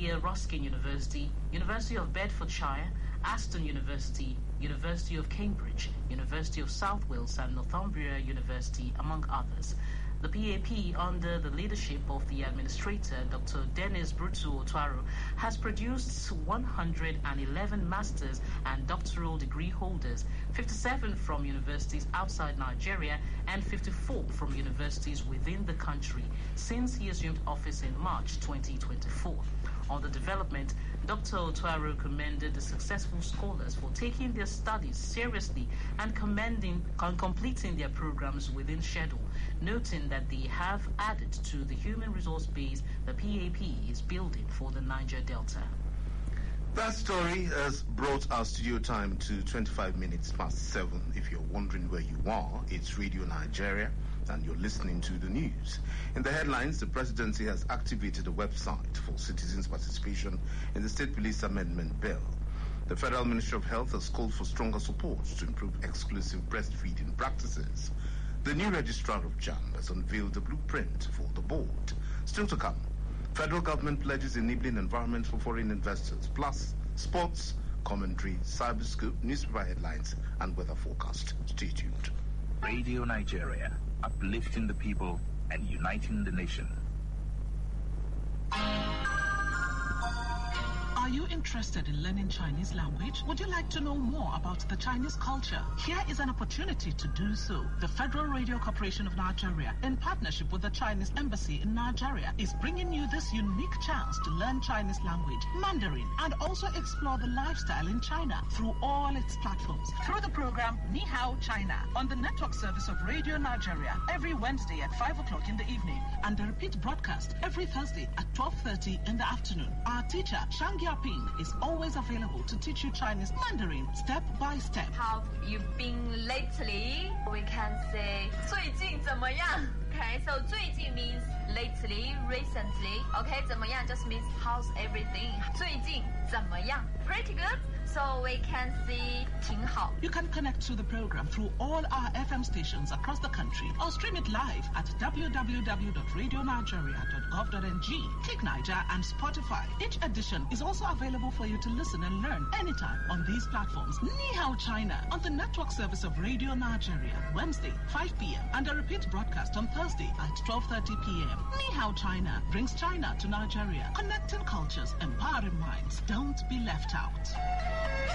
Columbia Ruskin University, University of Bedfordshire, Aston University, University of Cambridge, University of South Wales and Northumbria University, among others. The PAP, under the leadership of the administrator, Dr. Dennis Brutu Otuaro, has produced 111 master's and doctoral degree holders, 57 from universities outside Nigeria and 54 from universities within the country, since he assumed office in March 2024. On the development, Dr. Otuaro commended the successful scholars for taking their studies seriously and completing their programs within schedule, noting that they have added to the human resource base the PAP is building for the Niger Delta. That story has brought our studio time to 25 minutes past 7. If you're wondering where you are, it's Radio Nigeria, and you're listening to the news. In the headlines, the presidency has activated a website for citizens' participation in the State Police Amendment Bill. The Federal Ministry of Health has called for stronger support to improve exclusive breastfeeding practices. The new registrar of JAMB has unveiled a blueprint for the board. Still to come, federal government pledges enabling environment for foreign investors, plus sports, commentary, cyberscope, newspaper headlines, and weather forecast. Stay tuned. Radio Nigeria, uplifting the people and uniting the nation. Are you interested in learning Chinese language? Would you like to know more about the Chinese culture? Here is an opportunity to do so. The Federal Radio Corporation of Nigeria, in partnership with the Chinese Embassy in Nigeria, is bringing you this unique chance to learn Chinese language, Mandarin, and also explore the lifestyle in China through all its platforms. Through the program Ni Hao China on the network service of Radio Nigeria every Wednesday at 5 o'clock in the evening, and the repeat broadcast every Thursday at 12:30 in the afternoon. Our teacher, Shang Yaping, is always available to teach you Chinese Mandarin step by step. How you been lately? We can say 最近怎么样? Okay, so 最近 means lately, recently. Okay, 怎么样 just means how's everything. 最近怎么样? Pretty good. So we can see 挺好. You can connect to the program through all our FM stations across the country or stream it live at www.radionigeria.gov.ng, Click Niger and Spotify. Each edition is also available for you to listen and learn anytime on these platforms. Ni Hao China on the network service of Radio Nigeria, Wednesday, 5 p.m. and a repeat broadcast on Thursday at 12:30 p.m. Ni Hao China brings China to Nigeria, connecting cultures, empowering minds. Don't be left out.